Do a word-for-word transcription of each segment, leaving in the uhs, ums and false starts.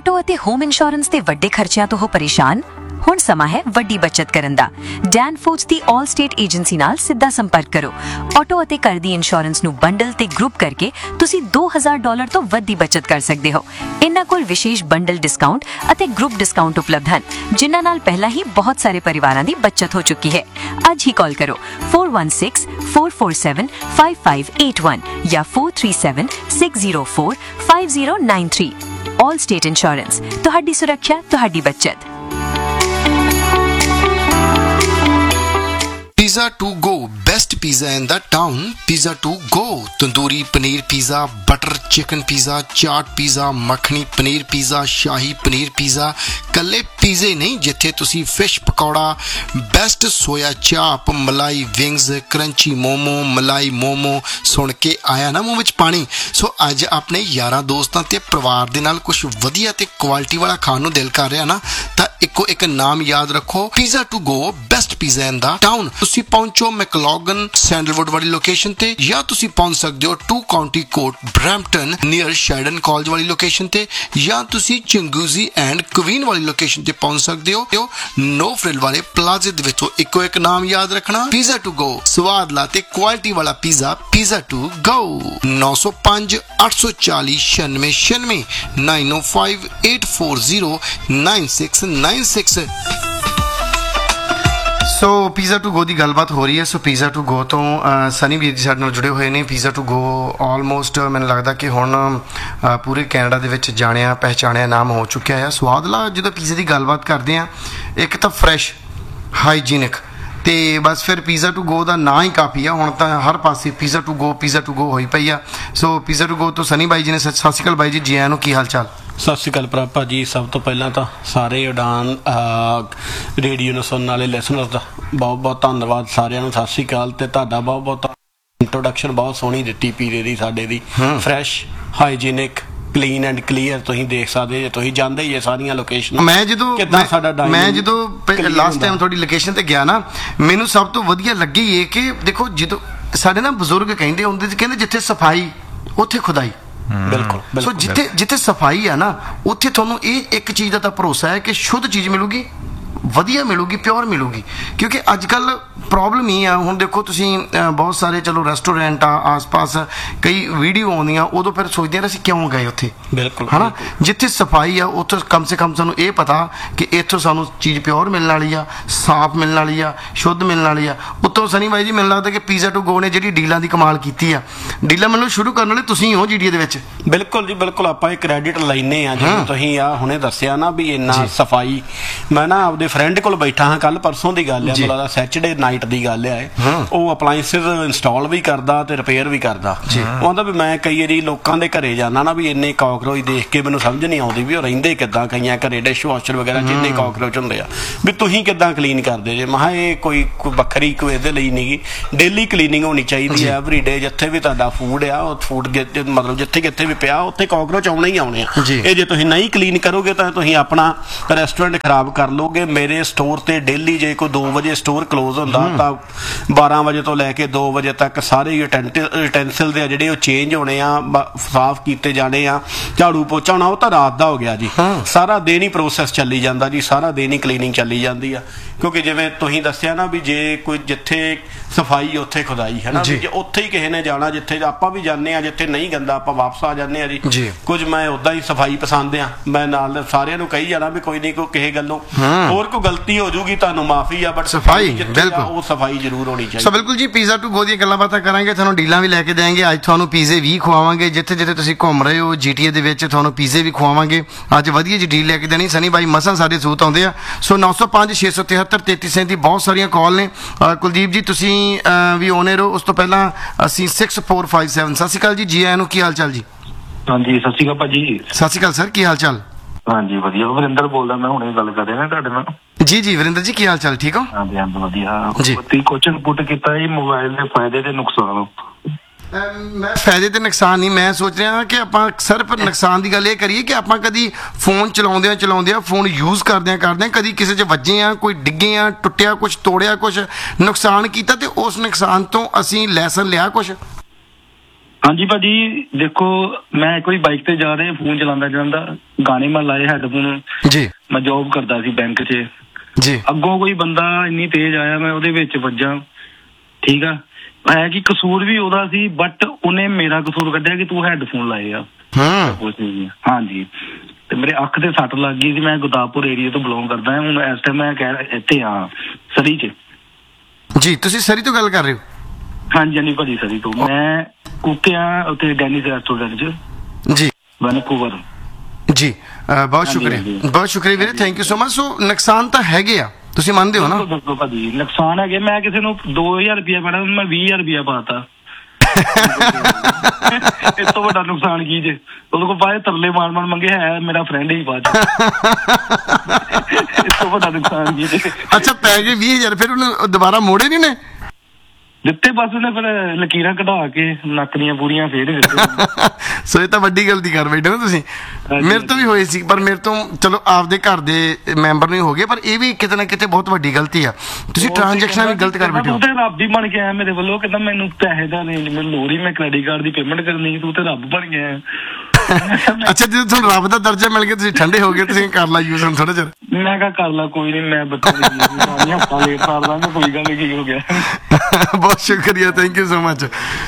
Auto ਅਤੇ home insurance ਦੇ ਵੱਡੇ ਖਰਚਿਆਂ ਤੋਂ ਹੋ ਪਰੇਸ਼ਾਨ? ਹੁਣ ਸਮਾਂ ਹੈ ਵੱਡੀ ਬਚਤ ਕਰਨ ਦਾ। ਡੈਨਫੋਰਡ ਦੀ ਆਲ ਸਟੇਟ ਏਜੰਸੀ ਨਾਲ ਸਿੱਧਾ ਸੰਪਰਕ ਕਰੋ। ਆਟੋ ਅਤੇ ਘਰ ਦੀ ਇੰਸ਼ੋਰੈਂਸ ਨੂੰ ਬੰਡਲ ਤੇ ਗਰੁੱਪ ਕਰਕੇ ਤੁਸੀਂ ਦੋ ਹਜ਼ਾਰ ਡਾਲਰ ਤੋਂ ਵੱਧ ਦੀ ਬਚਤ ਕਰ ਸਕਦੇ ਹੋ। ਇਨ੍ਹਾਂ ਕੋਲ ਵਿਸ਼ੇਸ਼ ਬੰਡਲ ਡਿਸਕਾਊਂਟ ਅਤੇ ਗਰੁੱਪ ਡਿਸਕਾਊਂਟ ਉਪਲਬਧ ਹਨ, ਜਿਨ੍ਹਾਂ ਨਾਲ ਪਹਿਲਾਂ ਹੀ ਬਹੁਤ ਸਾਰੇ ਪਰਿਵਾਰਾਂ ਦੀ ਬਚਤ ਹੋ ਚੁੱਕੀ ਹੈ। ਅੱਜ ਹੀ ਕਾਲ ਕਰੋ four one six, four four seven, five five eight one ਜਾਂ four three seven, six zero four, five zero nine three। ਆਲ ਸਟੇਟ ਇੰਸ਼ੋਰੈਂਸ, ਤੁਹਾਡੀ ਸੁਰੱਖਿਆ, ਤੁਹਾਡੀ ਬਚਤ। Pizza to go, best pizza in the town. Pizza to go, tandoori paneer pizza, butter chicken pizza, chaat pizza, makhani paneer pizza, shahi paneer pizza. कल्ले पिज़्ज़े नहीं जिथे तुसी fish pakora, best सोया चाप, मलाई विंग्स, क्रंची मोमो, मलाई मोमो सुन के आया ना मूँह विच पानी। सो अज अपने यारां दोस्तां ते परिवार दे नाल कुछ वधिया ते क्वालिटी वाला खाण नूं दिल कर रिहा ना, तां इक्को एक नाम याद रखो, pizza to go, best pizza in the town. ਤੁਸੀਂ ਪਹੁੰਚੋ ਮੈਕਲੌਗਨ ਸੈਂਡਲਵੁੱਡ ਵਾਲੀ ਲੋਕੇਸ਼ਨ ਤੇ, ਜਾਂ ਤੁਸੀਂ ਪਹੁੰਚ ਸਕਦੇ ਹੋ to County court Brampton near ਸ਼ੈਡਨ college ਵਾਲੀ ਲੋਕੇਸ਼ਨ ਤੇ, ਜਾਂ ਤੁਸੀਂ ਚੰਗੂਜ਼ੀ ਐਂਡ ਕੁਵੀਨ ਵਾਲੀ ਲੋਕੇਸ਼ਨ ਤੇ ਪਹੁੰਚ ਸਕਦੇ ਹੋ ਨੋ ਫਰਿਲ ਵਾਲੇ ਪਲਾਜ਼ੇ ਦੇ ਵਿੱਚੋਂ। ਇੱਕੋ ਇੱਕ ਨਾਮ ਯਾਦ ਰੱਖਣਾ, ਪੀਜ਼ਾ ਟੂ ਗੋ। ਸਵਾਦ ਲਾ ਤੇ ਕੁਆਲਿਟੀ ਵਾਲਾ ਪੀਜ਼ਾ, ਪੀਜ਼ਾ ਟੂ ਗੋ। ਨੌ ਸੌ ਪੰਜ ਅੱਠ ਸੌ ਚਾਲੀ ਛਿਆਨਵੇਂ ਛਿਆਨਵੇਂ nine O five eight four zero nine six nine six. So pizza to go ਦੀ ਗੱਲਬਾਤ ਹੋ ਰਹੀ ਹੈ। ਸੋ ਪੀਜ਼ਾ ਟੂ ਗੋ ਤੋਂ ਸਨੀ ਵੀਰ ਜੀ ਸਾਡੇ ਨਾਲ ਜੁੜੇ ਹੋਏ ਨੇ। ਪੀਜ਼ਾ ਟੂ ਗੋ ਆਲਮੋਸਟ ਮੈਨੂੰ ਲੱਗਦਾ ਕਿ ਹੁਣ ਪੂਰੇ ਕੈਨੇਡਾ ਦੇ ਵਿੱਚ ਜਾਣਿਆ ਪਹਿਚਾਣਿਆ ਨਾਮ ਹੋ ਚੁੱਕਿਆ ਹੈ। ਸਵਾਦਲਾ ਜਦੋਂ ਪੀਜ਼ੇ ਦੀ ਗੱਲਬਾਤ ਕਰਦੇ ਹਾਂ, ਇੱਕ ਤਾਂ ਫਰੈਸ਼, ਹਾਈਜੀਨਿਕ, ਤੇ ਬਸ ਫਿਰ ਪੀਜ਼ਾ ਟੂ ਗੋ ਦਾ ਨਾਂ ਹੀ ਕਾਫੀ ਆ। ਹੁਣ ਤਾਂ ਹਰ ਪਾਸੇ pizza to go pizza to go ਹੋਈ ਪਈ ਆ। ਸੋ ਪੀਜ਼ਾ ਟੂ ਗੋ ਤੋਂ ਸਨੀ ਬਾਈ ਜੀ ਨੇ ਸਤਿ ਸ਼੍ਰੀ ਅਕਾਲ ਬਾਈ ਜੀ, ਜੀ ਆਇਆਂ ਨੂੰ, ਕੀ ਹਾਲ ਚਾਲ? ਸਤਿ ਸ਼੍ਰੀ ਅਕਾਲ ਭਰਾ ਭਾਜੀ। ਸਭ ਤੋਂ ਪਹਿਲਾਂ ਤਾਂ ਸਾਰੇ ਉਡਾਨ ਰੇਡੀਓ ਨੂੰ ਸੁਣਨ ਵਾਲੇ ਲਿਸਨਰਸ ਦਾ ਬਹੁਤ ਬਹੁਤ ਧੰਨਵਾਦ ਸਾਰਿਆਂ ਨੂੰ। ਸਤਿ ਸ਼੍ਰੀ ਅਕਾਲ। ਤੇ ਤੁਹਾਡਾ ਬਹੁਤ ਬਹੁਤ ਇੰਟਰੋਡਕਸ਼ਨ ਬਹੁਤ ਸੋਹਣੀ ਦਿੱਤੀ ਪੀਜ਼ੇ ਦੀ, ਸਾਡੇ ਦੀ। Fresh, hygienic, clean and clear. ਤੁਸੀਂ ਦੇਖ ਸਕਦੇ ਜੇ, ਤੁਸੀਂ ਜਾਂਦੇ ਹੀ ਸਾਰੀਆਂ ਲੋਕੇਸ਼ਨ। ਮੈਂ ਜਦੋਂ ਮੈਂ ਜਦੋਂ ਲਾਸਟ ਟਾਈਮ ਤੁਹਾਡੀ ਲੋਕੇਸ਼ਨ ਤੇ ਗਿਆ ਨਾ, ਮੈਨੂੰ ਸਭ ਤੋਂ ਵਧੀਆ ਲੱਗੀ ਇਹ ਕਿ ਦੇਖੋ, ਜਦੋਂ ਸਾਡੇ ਨਾ ਬਜ਼ੁਰਗ ਕਹਿੰਦੇ ਹੁੰਦੇ ਸੀ, ਕਹਿੰਦੇ ਜਿੱਥੇ ਸਫਾਈ ਉੱਥੇ ਖੁਦਾਈ। ਬਿਲਕੁਲ। ਸੋ ਜਿੱਥੇ ਜਿੱਥੇ ਸਫਾਈ ਆ ਨਾ, ਉੱਥੇ ਤੁਹਾਨੂੰ ਇਹ ਇੱਕ ਚੀਜ਼ ਦਾ ਤਾਂ ਭਰੋਸਾ ਹੈ ਕਿ ਸ਼ੁੱਧ ਚੀਜ਼ ਮਿਲੂਗੀ, ਵਧੀਆ ਮਿਲੂਗੀ, ਪਿਓਰ ਮਿਲੂਗੀ। ਕਿਉਂਕਿ ਅੱਜ ਕੱਲ੍ਹ ਪ੍ਰੋਬਲਮ ਹੀ ਆ, ਹੁਣ ਦੇਖੋ ਤੁਸੀਂ ਬਹੁਤ ਸਾਰੇ ਚਲੋ ਰੈਸਟੋਰੈਂਟ ਆ ਆਸ-ਪਾਸ, ਕਈ ਵੀਡੀਓ ਆਉਂਦੀਆਂ, ਉਦੋਂ ਫਿਰ ਸੋਚਦੇ ਆ ਅਸੀਂ ਕਿਉਂ ਗਏ ਉੱਥੇ। ਬਿਲਕੁਲ, ਹੈ ਨਾ। ਜਿੱਥੇ ਸਫਾਈ ਆ ਉੱਥੇ ਕਮ ਸੇ ਕਮ ਸਾਨੂੰ ਇਹ ਪਤਾ ਕਿ ਇੱਥੋਂ ਸਾਨੂੰ ਚੀਜ਼ ਪਿਓਰ ਮਿਲਣ ਵਾਲੀ ਆ, ਸਾਫ਼ ਮਿਲਣ ਵਾਲੀ ਆ, ਸ਼ੁੱਧ ਮਿਲਣ ਵਾਲੀ ਆ। ਉੱਤੋਂ ਸਨੀ ਬਾਈ ਜੀ ਮੈਨੂੰ ਲੱਗਦਾ ਕਿ ਪੀਜ਼ਾ ਟੂ ਗੋ ਨੇ ਜਿਹੜੀ ਡੀਲਾਂ ਦੀ ਕਮਾਲ ਕੀਤੀ ਆ, ਡੀਲਾਂ ਮੈਨੂੰ ਸ਼ੁਰੂ ਕਰਨ ਵਾਲੇ ਤੁਸੀਂ ਹੋ ਜੀ ਡੀ ਦੇ ਵਿੱਚ। ਬਿਲਕੁਲ ਜੀ ਬਿਲਕੁਲ। ਆਪਾਂ ਇਹ ਕ੍ਰੈਡਿਟ ਲੈਨੇ ਆ, ਜਿਵੇਂ ਤੁਸੀਂ ਆ ਹੁਣੇ ਦੱਸਿਆ ਨਾ ਵੀ ਇੰਨਾ ਸਫਾਈ। ਮੈਂ ਨਾ ਆਪਦੇ ਫਰੈਂਡ ਕੋਲ ਬੈਠਾ ਹਾਂ, ਕੱਲ ਪਰਸੋਂ ਦੀ ਗੱਲ ਆ, ਮਤਲਬ ਸੈਚਰਡੇ ਨਾਈਟ ਦੀ ਗੱਲ ਆ ਇਹ। ਉਹ ਅਪਲਾਈਐਂਸਿਸ ਇੰਸਟਾਲ ਵੀ ਕਰਦਾ ਤੇ ਰਿਪੇਅਰ ਵੀ ਕਰਦਾ। ਉਹ ਕਹਿੰਦਾ ਵੀ ਮੈਂ ਕਈ ਵਾਰੀ ਲੋਕਾਂ ਦੇ ਘਰੇ ਜਾਣਾ ਨਾ, ਵੀ ਇੰਨੇ ਕਾਕਰੋਚ ਦੇਖ ਕੇ ਮੈਨੂੰ ਸਮਝ ਨਹੀਂ ਆਉਂਦੀ ਵੀ ਉਹ ਰਹਿੰਦੇ ਕਿੱਦਾਂ। ਕਈਆਂ ਘਰੇ ਡਿਸ਼ ਵਾਸ਼ਰ ਵਗੈਰਾ ਜਿੰਨੇ ਕਾਕਰੋਚ ਹੁੰਦੇ ਆ, ਵੀ ਤੁਸੀਂ ਕਿੱਦਾਂ ਕਲੀਨ ਕਰਦੇ ਜੇ। ਮੈਂ ਕਿਹਾ ਇਹ ਕੋਈ ਵੱਖਰੀ ਕੋਈ ਇਹਦੇ ਲਈ ਨਹੀਂ ਗੀ, ਡੇਲੀ ਕਲੀਨਿੰਗ ਹੋਣੀ ਚਾਹੀਦੀ ਹੈ ਐਵਰੀ ਡੇ। ਜਿੱਥੇ ਵੀ ਤੁਹਾਡਾ ਫੂਡ ਆ, ਉਹ ਫੂਡ ਮਤਲਬ ਜਿੱਥੇ ਕਿੱਥੇ ਵੀ ਪਿਆ ਉੱਥੇ ਕਾਕਰੋਚ ਆਉਣੇ ਹੀ ਆਉਣੇ ਆ। ਇਹ ਜੇ ਤੁਸੀਂ ਨਹੀਂ ਕਲੀਨ ਕਰੋਗੇ ਤਾਂ ਤੁਸੀਂ ਆਪਣਾ ਰੈਸਟੋਰੈਂਟ ਖਰਾਬ ਕਰ ਲੋਗੇ। ਮੇਰੇ ਸਟੋਰ ਤੇ ਡੇਲੀ ਜੇ ਕੋਈ ਦੋ ਵਜੇ ਸਟੋਰ ਕਲੋਜ਼ ਹੁੰਦਾ ਤਾਂ ਬਾਰਾਂ ਵਜੇ ਤੋਂ ਲੈ ਕੇ ਦੋ ਵਜੇ ਤੱਕ ਸਾਰੇ ਯੂਟੈਂਸਿਲ ਦੇ ਜਿਹੜੇ ਉਹ ਚੇਂਜ ਹੋਣੇ ਆ, ਸਾਫ਼ ਕੀਤੇ ਜਾਣੇ ਆ, ਝਾੜੂ ਪੋਚਾ ਹੋਣਾ। ਉਹ ਤਾਂ ਰਾਤ ਦਾ ਹੋ ਗਿਆ ਜੀ, ਸਾਰਾ ਦਿਨ ਹੀ ਪ੍ਰੋਸੈਸ ਚੱਲੀ ਜਾਂਦਾ ਜੀ, ਸਾਰਾ ਦਿਨ ਹੀ ਕਲੀਨਿੰਗ ਚੱਲੀ ਜਾਂਦੀ ਆ। ਕਿਉਂਕਿ ਜਿਵੇਂ ਤੁਸੀਂ ਦੱਸਿਆ ਨਾ ਵੀ ਜੇ ਕੋਈ ਜਿੱਥੇ ਸਫਾਈ ਉੱਥੇ ਖੁਦਾਈ, ਹੈ ਨਾ। ਵੀ ਜੇ ਉੱਥੇ ਹੀ ਕਿਸੇ ਨੇ ਜਾਣਾ, ਜਿੱਥੇ ਆਪਾਂ ਵੀ ਜਾਂਦੇ ਹਾਂ, ਜਿੱਥੇ ਨਹੀਂ ਗੰਦਾ ਆਪਾਂ ਵਾਪਸ ਆ ਜਾਂਦੇ ਹਾਂ ਜੀ। ਕੁਝ ਮੈਂ ਉੱਦਾਂ ਹੀ ਸਫਾਈ ਪਸੰਦ ਆ, ਮੈਂ ਨਾਲ ਸਾਰਿਆਂ ਨੂੰ ਕਹੀ ਜਾਣਾ ਵੀ ਕੋਈ ਨਹੀਂ, ਕੋਈ ਕਿਸੇ ਗੱਲੋਂ ਹੋਰ ਕੋਈ ਗਲਤੀ ਹੋ ਜੂਗੀ ਤੁਹਾਨੂੰ ਮਾਫੀ ਆ, ਬਟ ਸਫਾਈ ਬਿਲਕੁਲ ਉਹ ਸਫਾਈ ਜ਼ਰੂਰ ਹੋਣੀ ਚਾਹੀਦੀ। ਸੋ ਬਿਲਕੁਲ ਜੀ, ਪੀਜ਼ਾ ਟੂ ਗੋ ਦੀਆਂ ਗੱਲਾਂ ਬਾਤਾਂ ਕਰਾਂਗੇ, ਤੁਹਾਨੂੰ ਡੀਲਾਂ ਵੀ ਲੈ ਕੇ ਦੇਵਾਂਗੇ। ਅੱਜ ਤੁਹਾਨੂੰ ਪੀਜ਼ੇ ਵੀ ਖਵਾਵਾਂਗੇ, ਜਿੱਥੇ ਜਿੱਥੇ ਤੁਸੀਂ ਘੁੰਮ ਰਹੇ ਹੋ ਜੀਟੀਏ ਦੇ ਵਿੱਚ ਤੁਹਾਨੂੰ ਪੀਜ਼ੇ ਵੀ ਖਵਾਵਾਂਗੇ। ਅੱਜ ਵਧੀਆ ਜੀ ਡੀਲ ਲੈ ਕੇ ਦੇਣੀ। ਸਨੀ ਬਾਈ ਮਸਾਂ ਸਾਡੇ ਸੂਤ ਆਉਂਦੇ ਆ। ਸੋ ਨੌ ਸੌ ਪੰਜ ਛੇ ਸੌ ਤਿਹੱਤਰ ਤੇਤੀ ਸੈਂਤੀ ਬਹੁਤ ਸਾਰੀਆਂ ਕਾਲ ਨੇ। ਕੁਲਦੀਪ ਜੀ ਤੁਸੀਂ ਵੀ ਓਨੇ ਰਹੋ। ਉਸ ਤੋਂ ਪਹਿਲਾਂ ਅਸੀਂ ਸਿਕਸ ਫੋਰ ਫਾਈਵ ਸੈਵਨ। ਸਤਿ ਸ਼੍ਰੀ ਅਕਾਲ ਜੀ, ਜੀ ਆਇਆਂ ਨੂੰ, ਕੀ ਹਾਲ ਚਾਲ ਜੀ? ਹਾਂਜੀ ਸਤਿ ਸ਼੍ਰੀ ਅਕਾਲ ਭਾਜੀ। ਸਤਿ ਸ਼੍ਰੀ ਅਕਾਲ ਸਰ, ਕੀ ਹਾਲ ਚਾਲ? ਹਾਂਜੀ ਵਧੀਆ। ਵਰਿੰਦਰ ਬੋਲਦਾ, ਮੈਂ ਹੁਣੇ ਗੱਲ ਕਰ ਰਿਹਾ ਤੁਹਾਡੇ ਨਾਲ। ਜੀ ਜੀ ਵਰਿੰਦਰ ਜੀ, ਕੀ ਹਾਲ ਚਾਲ? ਠੀਕ ਹੋ? ਹਾਂਜੀ ਹਾਂਜੀ ਵਧੀਆ ਜੀ। ਤੁਸੀਂ ਕੁਐਸਚਨ ਪੁੱਟ ਕੀਤਾ ਜੀ, ਮੋਬਾਈਲ ਦੇ ਫਾਇਦੇ ਤੇ ਨੁਕਸਾਨ। ਮੈਂ ਫਾਇਦੇ ਤੇ ਨੁਕਸਾਨ ਨਹੀਂ, ਮੈਂ ਸੋਚ ਰਿਹਾ ਕਿ ਆਪਾਂ ਸਿਰਫ ਨੁਕਸਾਨ ਦੀ ਗੱਲ ਇਹ ਕਰੀਏ ਕਿ ਆਪਾਂ ਕਦੀ ਫੋਨ ਚਲਾਉਂਦੇ ਆ ਚਲਾਉਂਦੇ ਆ ਫੋਨ ਯੂਜ਼ ਕਰਦਿਆਂ ਕਰਦਿਆਂ ਕਦੀ ਕਿਸੇ 'ਚ ਵੱਜੇ ਆ, ਕੋਈ ਡਿੱਗੇ ਆ, ਟੁੱਟਿਆ ਕੁਛ, ਤੋੜਿਆ ਕੁਛ, ਨੁਕਸਾਨ ਕੀਤਾ, ਤੇ ਉਸ ਨੁਕਸਾਨ ਤੋਂ ਅਸੀਂ ਲੈਸਨ ਲਿਆ ਕੁਛ। ਹਾਂਜੀ ਭਾਜੀ ਦੇਖੋ, ਮੈਂ ਇੱਕ ਵਾਰੀ ਬਾਈਕ ਤੇ ਜਾ ਰਿਹਾ, ਫੋਨ ਚਲਾਉਂਦਾ ਚਲਾਉਂਦਾ ਗਾਣੇ ਮੈਂ ਲਾਏ ਹੈਡਫੋਨ ਜੀ। ਮੈਂ ਜੌਬ ਕਰਦਾ ਸੀ ਬੈਂਕ 'ਚ ਜੀ। ਅੱਗੋਂ ਕੋਈ ਬੰਦਾ ਇੰਨੀ ਤੇਜ਼ ਆਇਆ, ਮੈਂ ਉਹਦੇ ਵਿੱਚ ਵੱਜਾ। ਠੀਕ ਆ, ਹੈ ਕਿ ਕਸੂਰ ਵੀ ਉਹਦਾ ਸੀ, ਬਟ ਉਹਨੇ ਮੇਰਾ ਕਸੂਰ ਕੱਢਿਆ ਕਿ ਤੂੰ ਹੈਡਫੋਨ ਲਾਏ ਆ। ਹਾਂਜੀ, ਤੇ ਮੇਰੇ ਅੱਖ ਤੇ ਸੱਟ ਲੱਗ ਗਈ ਸੀ। ਮੈਂ ਗੁਰਦਾਸਪੁਰ ਏਰੀਆ ਤੋਂ ਬਿਲੋਂਗ ਕਰਦਾ, ਹੁਣ ਇਸ ਟਾਈਮ ਮੈਂ ਕਹਿ ਇੱਥੇ ਆ ਸਰੀ 'ਚ। ਜੀ, ਤੁਸੀਂ ਸਰੀ ਤੋਂ ਗੱਲ ਕਰ ਰਹੇ ਹੋ? ਹਾਂਜੀ ਹਾਂਜੀ ਭਾਜੀ, ਸਰੀ ਤੋਂ। ਮੈਂ ਕੁੱਕਿਆ ਉੱਥੇ ਡੈਨੀਸ ਰੈਸਟੋਰੈਂਟ 'ਚ ਜੀ, ਵੈਨਕੂਵਰ। ਜੀ, ਬਹੁਤ ਸ਼ੁਕਰੀਆ, ਬਹੁਤ ਸ਼ੁਕਰੀਆ ਵੀਰੇ, ਥੈਂਕ ਯੂ ਸੋ ਮਚ। ਸੋ ਨੁਕਸਾਨ ਤਾਂ ਹੈਗੇ ਆ, ਤੁਸੀਂ ਮੰਨਦੇ ਹੋ ਨਾ? ਦੱਸੋ ਭਾਜੀ, ਨੁਕਸਾਨ ਹੈਗੇ। ਮੈਂ ਕਿਸੇ ਨੂੰ ਦੋ ਹਜ਼ਾਰ ਰੁਪਇਆ ਪੈਣਾ, ਮੈਂ ਵੀਹ ਹਜ਼ਾਰ ਰੁਪਇਆ ਪਾਤਾ। ਇਸ ਤੋਂ ਵੱਡਾ ਨੁਕਸਾਨ ਕੀ ਜੇ? ਉਹਦੇ ਕੋਲ ਬਾਅਦ ਤਰਲੇ ਮਾਰ ਮਾਰ ਮੰਗੇ, ਹੈ ਮੇਰਾ ਫਰੈਂਡ ਹੀ ਬਾਅਦ। ਇਸ ਤੋਂ ਵੱਡਾ ਨੁਕਸਾਨ ਕੀ ਜੇ? ਅੱਛਾ, ਪੈ ਗਏ ਵੀਹ ਹਜ਼ਾਰ, ਫਿਰ ਉਹਨੇ ਦੁਬਾਰਾ ਮੋੜੇ ਨਹੀਂ ਨੇ? ਦਿੱਤੇ ਬਸ ਉਹਨੇ, ਫਿਰ ਲਕੀਰਾਂ ਕਢਾ ਕੇ ਨੱਕ ਦੀਆਂ ਪੂਰੀਆਂ ਫੇਰ ਦਿੱਤੇ। ਸੋ ਇਹ ਤਾਂ ਵੱਡੀ ਗਲਤੀ ਕਰ ਬੈਠੇ ਹੋ ਤੁਸੀਂ। ਮੇਰੇ ਤੋਂ ਵੀ ਹੋਏ ਸੀ, ਪਰ ਮੇਰੇ ਤੋਂ ਚਲੋ ਆਪਦੇ ਘਰ ਦੇ ਮੈਂਬਰ ਨਹੀਂ ਹੋ ਗਏ, ਪਰ ਇਹ ਵੀ ਕਿਤੇ ਨਾ ਕਿਤੇ ਬਹੁਤ ਵੱਡੀ ਗਲਤੀ ਆ। ਤੁਸੀਂ ਟ੍ਰਾਂਜੈਕਸ਼ਨਾਂ ਵੀ ਗਲਤ ਕਰ ਬੈਠੇ ਹੋ। ਤੂੰ ਤੇ ਰੱਬ ਹੀ ਬਣ ਕੇ ਆਇਆ ਮੇਰੇ ਵੱਲੋਂ, ਕਹਿੰਦਾ ਮੈਨੂੰ ਪੈਸੇ ਦਾ ਨਹੀਂ, ਮੈਨੂੰ ਲੋੜ ਹੀ, ਮੈਂ ਕ੍ਰੈਡਿਟ ਕਾਰਡ ਦੀ ਪੇਮੈਂਟ ਕਰਨੀ, ਤੂੰ ਤੇ ਰੱਬ ਬਣ ਗਿਆ। ਅੱਛਾ, ਜਦੋਂ ਤੁਹਾਨੂੰ ਰੱਬ ਦਾ ਦਰਜਾ ਮਿਲ ਗਿਆ, ਤੁਸੀਂ ਠੰਡੇ ਹੋ ਗਏ, ਤੁਸੀਂ ਕਰ ਲਾ ਯੂਜ਼ ਹੁਣ ਥੋੜਾ ਚਿਰ। ਮੈਂ ਕਿਹਾ ਕਰ ਲਾ, ਕੋਈ ਨਹੀਂ, ਮੈਂ ਬੱਚਾ ਹਫਤਾ ਲੇਟ ਕਰ ਦਾਂਗਾ, ਕੋਈ ਗੱਲ ਨਹੀਂ, ਕੀ ਹੋ ਗਿਆ। ਬਹੁਤ ਸ਼ੁਕਰੀਆ, ਥੈਂਕ ਯੂ ਸੋ ਮਚ।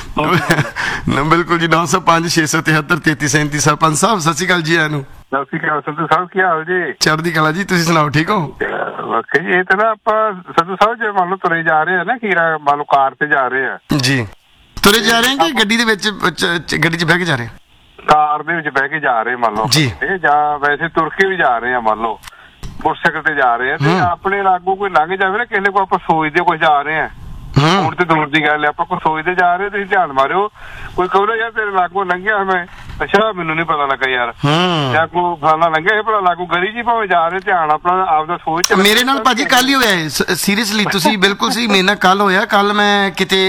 ਬਿਲਕੁਲ ਜੀ, ਨੌ ਸੌ ਪੰਜ ਛੇ ਸੌ ਤਿਹੱਤਰ ਤੇਤੀ ਸੈਂਤੀ। ਸਰਪੰਚ ਸਾਹਿਬ ਸਤਿ ਸ਼੍ਰੀ ਅਕਾਲ ਜੀ। ਆਨੂੰ ਸਤਿ ਸ਼੍ਰੀ ਅਕਾਲ ਸੰਧੂ ਸਾਹਿਬ, ਕੀ ਹਾਲ ਜੀ? ਚੜ੍ਹਦੀ ਕਲਾ ਜੀ, ਤੁਸੀਂ ਸੁਣਾਓ, ਠੀਕ ਹੋ? ਵਾਕਈ ਇਹ ਤਾਂ ਨਾ ਆਪਾਂ ਸੰਧੂ ਸਾਹਿਬ ਜੇ ਮੰਨ ਲਓ ਤੁਰੇ ਜਾ ਰਹੇ ਆ ਨਾ, ਕੀਰਾ ਮੰਨ ਲਓ ਕਾਰ ਤੇ ਜਾ ਰਹੇ ਆ ਜੀ, ਤੁਰੇ ਜਾ ਰਹੇ ਆ ਕਿ ਗੱਡੀ ਦੇ ਵਿੱਚ ਗੱਡੀ 'ਚ ਬਹਿ ਕੇ ਜਾ ਰਹੇ? ਕਾਰ ਦੇ ਵਿੱਚ ਬਹਿ ਕੇ ਜਾ ਰਹੇ ਮੰਨ ਲਓ ਜੀ, ਜਾਂ ਵੈਸੇ ਤੁਰ ਕੇ ਵੀ ਜਾ ਰਹੇ ਆ, ਮੰਨ ਲਓ ਮੋਟਰਸਾਈਕਲ ਤੇ ਜਾ ਰਹੇ ਆ, ਤੇ ਆਪਣੇ ਲਾਗੂ ਕੋਈ ਲੰਘ ਜਾਵੇ ਨਾ, ਕਿਸੇ ਕੋਲ ਆਪਾਂ ਸੋਚਦੇ ਕੁਝ ਜਾ ਰਹੇ ਆ, ਹੁਣ ਤੇ ਦੂਰ ਦੀ ਗੱਲ, ਆਪਾਂ ਕੋਈ ਸੋਚਦੇ ਜਾ ਰਹੇ, ਤੁਸੀਂ ਧਿਆਨ ਮਾਰਿਓ, ਕੋਈ ਕਹੋ ਯਾਰ ਤੇਰੇ ਲਾਗੂ ਲੰਘਿਆ ਮੈਂ, ਅੱਛਾ ਮੈਨੂੰ ਨੀ ਪਤਾ ਲੱਗਾ ਯਾਰ, ਜਾਂ ਕੋਈ ਫਲਾਣਾ ਲੰਘਿਆ ਇਹ ਭਲਾ ਲਾਗੂ ਗਲੀ ਜੀ ਭਾਵੇਂ ਜਾ ਰਹੇ, ਧਿਆਨ ਆਪਣਾ ਆਪਦਾ ਸੋਚ। ਮੇਰੇ ਨਾਲ ਭਾਜੀ ਕੱਲ ਹੀ ਹੋਇਆ, ਸੀਰੀਅਸਲੀ ਤੁਸੀਂ ਬਿਲਕੁਲ ਸਹੀ, ਮੇਰੇ ਨਾਲ ਕੱਲ ਹੋਇਆ। ਕੱਲ ਮੈਂ ਕਿਤੇ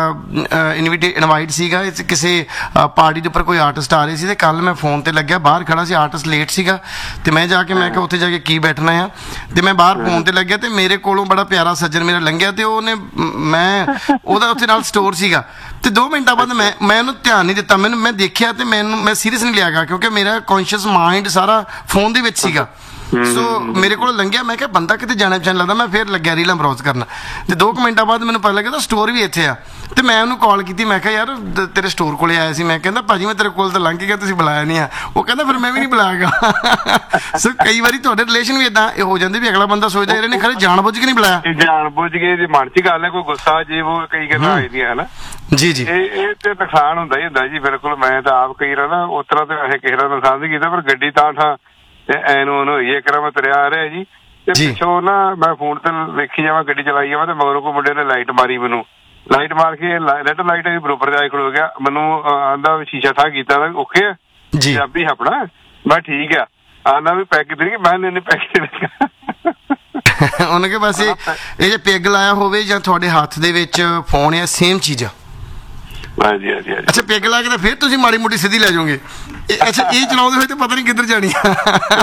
ਇਨਵਾਈਟ ਸੀਗਾ ਕਿਸੇ ਪਾਰਟੀ ਦੇ ਉੱਪਰ, ਕੋਈ ਆਰਟਿਸਟ ਆ ਰਹੇ ਸੀ, ਤੇ ਕੱਲ ਮੈਂ ਫੋਨ ਤੇ ਲੱਗਿਆ, ਬਾਹਰ ਖੜਾ ਸੀ, ਆਰਟਿਸਟ ਲੇਟ ਸੀਗਾ, ਤੇ ਮੈਂ ਜਾ ਕੇ ਮੈਂ ਕਿਹਾ ਉੱਥੇ ਜਾ ਕੇ ਕੀ ਬੈਠਣਾ ਆ, ਤੇ ਮੈਂ ਬਾਹਰ ਫੋਨ ਤੇ ਲੱਗਿਆ, ਤੇ ਮੇਰੇ ਕੋਲੋਂ ਬੜਾ ਪਿਆਰਾ ਸੱਜਣ ਮੇਰਾ ਲੰਘਿਆ, ਤੇ ਉਹਨੇ ਮੈਂ ਉਹਦਾ ਉੱਥੇ ਨਾਲ ਸਟੋਰ ਸੀਗਾ, ਤੇ ਦੋ ਮਿੰਟਾਂ ਬਾਅਦ ਮੈਂ ਮੈਂ ਉਹਨੂੰ ਧਿਆਨ ਨਹੀਂ ਦਿੱਤਾ, ਮੈਨੂੰ ਮੈਂ ਦੇਖਿਆ, ਤੇ ਮੈਨੂੰ ਮੈਂ ਸੀਰੀਅਸ ਨਹੀਂ ਲਿਆ ਗਿਆ, ਕਿਉਂਕਿ ਮੇਰਾ ਕੌਨਸ਼ੀਅਸ ਮਾਈਂਡ ਸਾਰਾ ਫੋਨ ਦੇ ਵਿੱਚ ਸੀਗਾ। ਸੋ ਮੇਰੇ ਕੋਲ ਲੰਘਿਆ, ਮੈਂ ਕਿਹਾ ਬੰਦਾ ਕਿਤੇ ਜਾਣਾ ਪਛਾਣ ਲੱਗਦਾ, ਮੈਂ ਫਿਰ ਲੱਗਿਆ ਰੀਲਾਂ ਬਰਾਊਜ਼ ਕਰਨ, ਤੇ ਦੋ ਕੁ ਮਿੰਟਾਂ ਬਾਅਦ ਮੈਨੂੰ ਪਤਾ ਲੱਗਿਆ ਸਟੋਰ ਵੀ ਇੱਥੇ ਆ, ਤੇ ਮੈਂ ਉਹਨੂੰ ਕਾਲ ਕੀਤੀ, ਮੈਂ ਕਿਹਾ ਯਾਰ ਤੇਰੇ ਸਟੋਰ ਕੋਲੇ ਆਇਆ ਸੀ, ਮੈਂ ਕਹਿੰਦਾ ਭਾਜੀ ਮੈਂ ਤੇਰੇ ਕੋਲ ਤਾਂ ਲੰਘ ਗਿਆ, ਤੁਸੀਂ ਬੁਲਾਇਆ ਨਹੀਂ ਆ। ਉਹ ਕਹਿੰਦਾ ਫਿਰ ਮੈਂ ਵੀ ਨਹੀਂ ਬੁਲਾਇਆਗਾ। ਸੋ ਕਈ ਵਾਰੀ ਤੁਹਾਡੇ ਰਿਲੇਸ਼ਨ ਵੀ ਏਦਾਂ ਹੋ ਜਾਂਦੇ ਵੀ ਅਗਲਾ ਬੰਦਾ ਸੋਚਦਾ ਇਹਨੇ ਖਰੇ ਜਾਣ ਬੁੱਝ ਕੇ ਨਹੀਂ ਬੁਲਾਇਆ, ਜਾਣ ਬੁੱਝ ਕੇ ਇਹਦੀ ਮਨ 'ਚ ਗੱਲ ਹੈ, ਕੋਈ ਗੁੱਸਾ ਜੇ ਉਹ ਕਈ ਗੱਲਾਂ ਆਈਆਂ ਹਨਾ ਜੀ ਜੀ, ਇਹ ਇਹ ਤੇ ਨੁਕਸਾਨ ਹੁੰਦਾ ਹੀ ਹੁੰਦਾ ਜੀ। ਬਿਲਕੁਲ, ਮੈਂ ਤਾਂ ਆਪ ਕਈ ਨਾ ਉਸ ਤਰ੍ਹਾਂ ਤੇ ਵੈਸੇ ਕਿਸੇ ਦਾ ਨੁਕਸਾਨ ਨਹੀਂ ਕੀਤਾ, ਪਰ ਗੱਡੀ ਤਾਂ ਠਾ ਤੇ ਐਨੂੰ ਉਹਨੂੰ ਹੋਈ ਇੱਕ ਵਾਰ ਮੈਂ ਤੁਰਿਆ ਆ ਰਿਹਾ ਜੀ, ਤੇ ਪਿੱਛੋਂ ਨਾ ਮੈਂ ਫੋਨ ਤੇ ਵੇਖੀ ਜਾਵਾਂ, ਗੱਡੀ ਚਲਾਈ ਜਾਵਾਂ, ਤੇ ਮਗਰੋਂ ਕੋ ਮੁੰਡੇ ਨੇ ਲਾਈਟ ਮਾਰੀ, ਮੈਨੂੰ ਲਾਈਟ ਮਾਰ ਕੇ ਰੈੱਡ ਲਾਈਟ ਬਰੋਬਰ ਜਾ ਖੜੋ ਗਿਆ, ਮੈਨੂੰ ਆਂਦਾ ਸ਼ੀਸ਼ਾ ਠਾ ਕੀਤਾ, ਓਕੇ ਆ ਜੀ ਪੰਜਾਬੀ ਆਪਣਾ, ਮੈਂ ਠੀਕ ਆ, ਆਂਦਾ ਵੀ ਪੈਕ ਕੀਤੀ, ਮੈਂ ਇਹਨੇ ਪੈਕ ਉਹਨੇ ਕਿ ਬਸ ਇਹ ਜੇ ਪੈਗ ਲਾਇਆ ਹੋਵੇ ਜਾਂ ਤੁਹਾਡੇ ਹੱਥ ਦੇ ਵਿੱਚ ਫੋਨ ਆ, ਸੇਮ ਚੀਜ਼ ਆ। ਹਾਂਜੀ ਹਾਂਜੀ। ਅੱਛਾ, ਪੈਗ ਲਾ ਕੇ ਤਾਂ ਫਿਰ ਤੁਸੀਂ ਮਾੜੀ ਮੋਟੀ ਸਿੱਧੀ ਲੈ ਜਾਓਗੇ। ਅੱਛਾ, ਇਹ ਚਲਾਉਂਦੇ ਹੋਏ ਤਾਂ ਪਤਾ ਨਹੀਂ ਕਿੱਧਰ ਜਾਣੀ ਆ।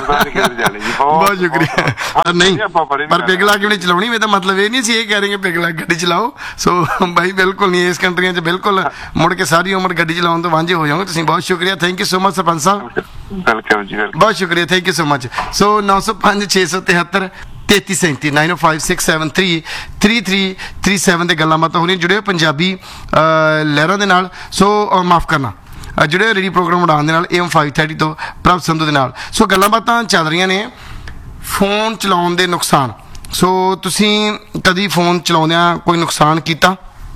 ਬਹੁਤ ਸ਼ੁਕਰੀਆ। ਨਹੀਂ, ਪਰ ਪੈਗ ਲਾ ਕੇ ਵੀ ਨਹੀਂ ਚਲਾਉਣੀ, ਇਹਦਾ ਮਤਲਬ ਇਹ ਨਹੀਂ ਸੀ ਇਹ ਕਹਿ ਰਹੇ ਪੈਗ ਲਾ ਕੇ ਗੱਡੀ ਚਲਾਓ। ਸੋ ਬਾਈ ਬਿਲਕੁਲ ਨਹੀਂ, ਇਸ ਕੰਟਰੀਆਂ 'ਚ ਬਿਲਕੁਲ ਮੁੜ ਕੇ ਸਾਰੀ ਉਮਰ ਗੱਡੀ ਚਲਾਉਣ ਤੋਂ ਵਾਂਝੇ ਹੋ ਜਾਓਗੇ ਤੁਸੀਂ। ਬਹੁਤ ਸ਼ੁਕਰੀਆ, thank you so much sarpanch ਸਾਹਿਬ, ਬਹੁਤ ਸ਼ੁਕਰੀਆ, ਥੈਂਕ ਯੂ ਸੋ ਮਚ। ਸੋ ਨੌ ਸੌ ਪੰਜ ਛੇ ਸੌ ਤਿਹੱਤਰ ਤੇਤੀ ਸੈਂਤੀ ਨਾਈਨ ਓ five six seven three three three three seven ਦੇ ਗੱਲਾਂ ਬਾਤਾਂ ਹੋ ਰਹੀਆਂ, ਜੁੜੇ ਹੋ ਪੰਜਾਬੀ ਲਹਿਰਾਂ ਦੇ ਨਾਲ। ਸੋ ਮਾਫ ਕਰਨਾ, ਜਿਹੜੇ ਰੇਡੀਓ ਪ੍ਰੋਗਰਾਮ ਉਡਾਣ ਦੇ ਨਾਲ ਏ ਐਮ ਫਾਈਵ ਥਰਟੀ ਤੋਂ ਪ੍ਰਭ ਸੰਧੂ ਦੇ ਨਾਲ। ਸੋ ਗੱਲਾਂ ਬਾਤਾਂ ਚੱਲ ਰਹੀਆਂ ਨੇ ਫੋਨ ਚਲਾਉਣ ਦੇ ਨੁਕਸਾਨ। ਸੋ ਤੁਸੀਂ ਕਦੀ ਫੋਨ ਚਲਾਉਂਦਿਆਂ ਕੋਈ ਨੁਕਸਾਨ ਕੀਤਾ?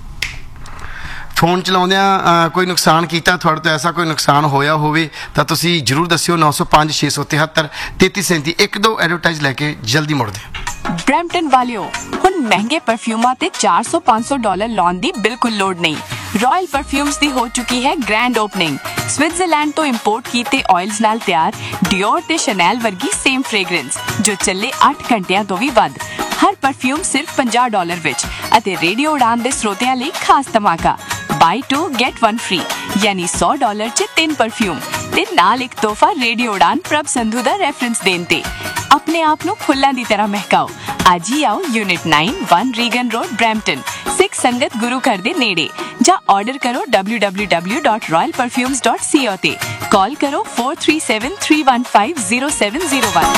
ਫੋਨ ਚਲਾਉਂਦਿਆਂ ਕੋਈ ਨੁਕਸਾਨ ਕੀਤਾ? ਤੁਹਾਡੇ ਤੋਂ ਐਸਾ ਕੋਈ ਨੁਕਸਾਨ ਹੋਇਆ ਹੋਵੇ ਤਾਂ ਤੁਸੀਂ ਜ਼ਰੂਰ ਦੱਸਿਓ। ਨੌ ਸੌ ਪੰਜ ਛੇ ਸੌ ਤਿਹੱਤਰ ਤੇਤੀ ਸੈਂਤੀ। ਇੱਕ ਦੋ ਐਡਵਰਟਾਈਜ਼ ਲੈ ਕੇ ਜਲਦੀ ਮੁੜਦੇ। ਬਰੈਂਪਟਨ ਵਾਲਿਓ, ਹੁਣ ਮਹਿੰਗੇ ਪਰਫਿਊਮਾਂ ਤੇ ਚਾਰ ਸੌ ਪੰਜ ਸੌ ਡਾਲਰ ਲਾਉਣ ਦੀ ਬਿਲਕੁਲ ਲੋੜ ਨਹੀਂ। ਰਾਇਲ ਪਰਫਿਊਮਸ ਦੀ ਹੋ ਚੁੱਕੀ ਹੈ ਗ੍ਰੈਂਡ ਓਪਨਿੰਗ। ਸਵਿਟਜ਼ਰਲੈਂਡ ਤੋਂ ਇੰਪੋਰਟ ਕੀਤੇ ਆਇਲਸ ਨਾਲ ਤਿਆਰ ਡਿਓਰ ਤੇ ਸ਼ਨੈਲ ਵਰਗੀ ਸੇਮ ਫ੍ਰੇਗਰੈਂਸ ਜੋ ਚੱਲੇ ਅੱਠ ਘੰਟਿਆਂ ਤੋਂ ਵੀ ਵੱਧ। ਹਰ ਪਰਫਿਊਮ ਸਿਰਫ ਪੰਜਾਹ ਡਾਲਰ ਵਿੱਚ, ਅਤੇ ਰੇਡੀਓ ਉਡਾਨ ਦੇ ਸਰੋਤਿਆਂ ਲਈ ਖਾਸ ਧਮਾਕਾ ਬਾਈ ਟੂ ਗੈਟ ਵਨ ਫ੍ਰੀ, ਯਾਨੀ ਸੌ ਡਾਲਰ 'ਚ ਤਿੰਨ ਪਰਫਿਊਮ ਤੇ ਨਾਲ ਇੱਕ ਤੋਹਫਾ ਰੇਡੀਓ ਉਡਾਨ ਪ੍ਰਭ ਸੰਧੂ ਦਾ ਰੈਫਰੈਂਸ ਦੇਣ ਤੇ। ਆਪਣੇ ਆਪ ਨੂੰ ਫੁੱਲਾਂ ਦੀ ਤਰ੍ਹਾਂ ਮਹਿਕਾਓ। ਅੱਜ ਹੀ ਆਓ unit ਨਾइन one Reagan road Brampton six ਠੀਕ ਸੰਗਤ ਗੁਰੂ ਘਰ ਦੇ ਨੇੜੇ ਜਾਂ ਆਰਡਰ ਕਰੋ w w w dot royal perfumes dot co ਤੇ ਕਾਲ ਕਰੋ four three seven three one five zero seven zero one।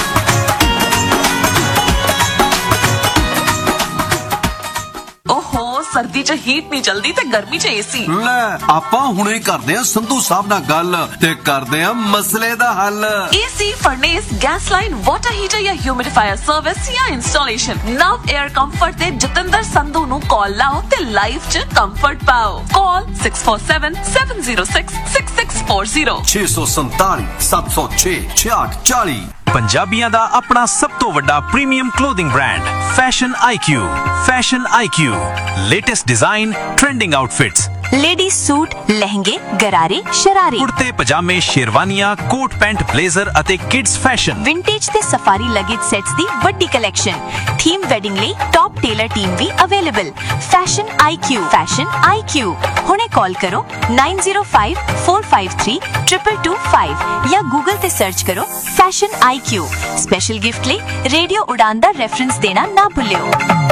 ਓਹੋ ਸਰਦੀ 'ਚ ਹੀਟ ਨਹੀਂ ਚਲਦੀ ਤੇ ਗਰਮੀ 'ਚ ਏਸੀ। ਲੈ ਆਪਾਂ ਹੁਣੇ ਕਰਦੇ ਆ ਸੰਧੂ ਸਾਹਿਬ ਨਾਲ ਗੱਲ ਤੇ ਕਰਦੇ ਆ ਮਸਲੇ ਦਾ ਹੱਲ। AC ਫਰਨੇਸ gas line water heater ਜਾਂ ਹਿਊਮਿਡੀਫਾਇਰ ਸਰਵਿਸ ਜਾਂ ਇੰਸਟਾਲੇਸ਼ਨ ਨਵ 에ਅਰ ਕੰਫਰਟ ਤੇ ਜਤਿੰਦਰ ਸੰਧੂ ਨੂੰ ਕਾਲ ਲਾਓ ਤੇ ਲਾਈਫ 'ਚ ਕੰਫਰਟ ਪਾਓ। ਕਾਲ six four seven seven zero six six six four zero ਛੇ ਸੌ ਸੰਤਾਲੀ ਸੱਤ ਸੌ ਛੇ ਛਿਆਹਠ ਚਾਲੀ। ਪੰਜਾਬੀਆਂ ਦਾ ਆਪਣਾ ਸਭ ਤੋਂ ਵੱਡਾ premium clothing brand fashion IQ. Fashion IQ latest design trending outfits ladies suit लहंगे गरारे शरारे कुर्ते पजामे शेरवानियां कोट पैंट ब्लेजर ਅਤੇ ਕਿਡਸ ਫੈਸ਼ਨ विंटेज ਤੇ सफारी लगेज सेट्स ਦੀ ਵੱਡੀ ਕਲੈਕਸ਼ਨ ਥੀਮ ਵੈਡਿੰਗ ਲਈ ਟੌਪ ਟੇਲਰ ਟੀਮ ਵੀ available. Fashion IQ fashion IQ ਹੁਣੇ ਕਾਲ ਕਰੋ nine zero five four five three two two two five ਜਾਂ ਗੂਗਲ ਤੇ search ਕਰੋ fashion IQ. Special gift ਲਈ radio ਉਡਾਨ ਦਾ reference ਦੇਣਾ ਨਾ ਭੁੱਲਿਓ।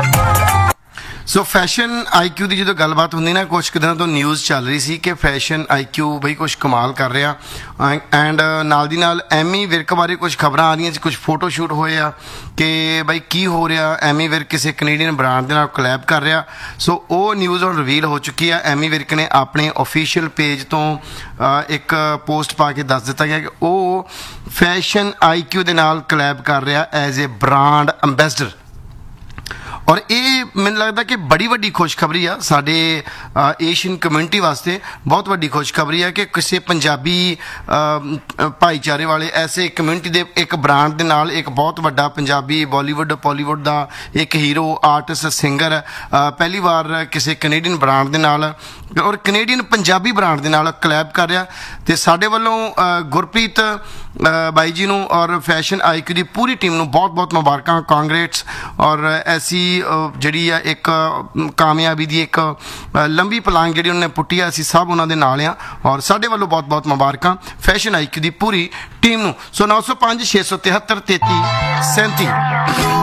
ਸੋ ਫੈਸ਼ਨ ਆਈਕਿਊ ਦੀ ਜਦੋਂ ਗੱਲਬਾਤ ਹੁੰਦੀ ਨਾ ਕੁਝ ਕੁ ਦਿਨਾਂ ਤੋਂ ਨਿਊਜ਼ ਚੱਲ ਰਹੀ ਸੀ ਕਿ ਫੈਸ਼ਨ ਆਈਕਿਊ ਬਈ ਕੁਝ ਕਮਾਲ ਕਰ ਰਿਹਾ ਐਂਡ ਨਾਲ ਦੀ ਨਾਲ ਐਮੀ ਵਿਰਕ ਬਾਰੇ ਕੁਝ ਖਬਰਾਂ ਆ ਰਹੀਆਂ ਸੀ, ਕੁਝ ਫੋਟੋ ਸ਼ੂਟ ਹੋਏ ਆ ਕਿ ਬਈ ਕੀ ਹੋ ਰਿਹਾ। ਐਮੀ ਵਿਰਕ ਕਿਸੇ ਕੈਨੇਡੀਅਨ ਬ੍ਰਾਂਡ ਦੇ ਨਾਲ ਕੋਲੈਬ ਕਰ ਰਿਹਾ। ਸੋ ਉਹ ਨਿਊਜ਼ ਹੁਣ ਰਿਵੀਲ ਹੋ ਚੁੱਕੀ ਆ। ਐਮੀ ਵਿਰਕ ਨੇ ਆਪਣੇ ਆਫੀਸ਼ੀਅਲ ਪੇਜ ਤੋਂ ਇੱਕ ਪੋਸਟ ਪਾ ਕੇ ਦੱਸ ਦਿੱਤਾ ਗਿਆ ਕਿ ਉਹ ਫੈਸ਼ਨ ਆਈਕਿਊ ਦੇ ਨਾਲ ਕੋਲੈਬ ਕਰ ਰਿਹਾ ਐਜ਼ ਏ ਬ੍ਰਾਂਡ ਅੰਬੈਸਡਰ। ਔਰ ਇਹ ਮੈਨੂੰ ਲੱਗਦਾ ਕਿ ਬੜੀ ਵੱਡੀ ਖੁਸ਼ਖਬਰੀ ਆ ਸਾਡੇ ਏਸ਼ੀਅਨ ਕਮਿਊਨਿਟੀ ਵਾਸਤੇ। ਬਹੁਤ ਵੱਡੀ ਖੁਸ਼ਖਬਰੀ ਆ ਕਿ ਕਿਸੇ ਪੰਜਾਬੀ ਭਾਈਚਾਰੇ ਵਾਲੇ ਐਸੇ ਕਮਿਊਨਿਟੀ ਦੇ ਇੱਕ ਬ੍ਰਾਂਡ ਦੇ ਨਾਲ ਇੱਕ ਬਹੁਤ ਵੱਡਾ ਪੰਜਾਬੀ ਬਾਲੀਵੁੱਡ ਬਾਲੀਵੁੱਡ ਦਾ ਇੱਕ ਹੀਰੋ ਆਰਟਿਸਟ ਸਿੰਗਰ ਪਹਿਲੀ ਵਾਰ ਕਿਸੇ ਕੈਨੇਡੀਅਨ ਬ੍ਰਾਂਡ ਦੇ ਨਾਲ ਔਰ ਕੈਨੇਡੀਅਨ ਪੰਜਾਬੀ ਬ੍ਰਾਂਡ ਦੇ ਨਾਲ ਕੋਲੈਬ ਕਰ ਰਿਹਾ। ਤੇ ਸਾਡੇ ਵੱਲੋਂ ਗੁਰਪ੍ਰੀਤ ਬਾਈ ਜੀ ਨੂੰ ਔਰ ਫੈਸ਼ਨ ਆਈਕਿਊ ਦੀ ਪੂਰੀ ਟੀਮ ਨੂੰ ਬਹੁਤ ਬਹੁਤ ਮੁਬਾਰਕਾਂ, ਕਾਂਗਰੇਟਸ। ਔਰ ਐਸੀ ਜਿਹੜੀ ਆ ਇੱਕ ਕਾਮਯਾਬੀ ਦੀ ਇੱਕ ਲੰਬੀ ਪਲਾਂਘ ਜਿਹੜੀ ਉਹਨਾਂ ਨੇ ਪੁੱਟੀ ਆ, ਅਸੀਂ ਸਭ ਉਹਨਾਂ ਦੇ ਨਾਲ ਆ ਔਰ ਸਾਡੇ ਵੱਲੋਂ ਬਹੁਤ ਬਹੁਤ ਮੁਬਾਰਕਾਂ ਫੈਸ਼ਨ ਆਈਕਿਊ ਦੀ ਪੂਰੀ ਟੀਮ ਨੂੰ। ਸੋ ਨੌ ਸੌ ਪੰਜ ਛੇ ਸੌ ਤਿਹੱਤਰ ਤੇਤੀ ਸੈਂਤੀ